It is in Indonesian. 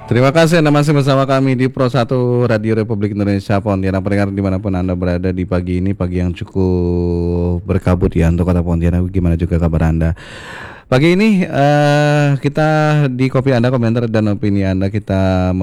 Terima kasih Anda masih bersama kami di Pro 1 Radio Republik Indonesia Pontianak. Pendengar dimanapun Anda berada di pagi ini, pagi yang cukup berkabut ya untuk kota Pontianak. Gimana juga kabar Anda? Pagi ini kita di kopi Anda, komentar dan opini Anda kita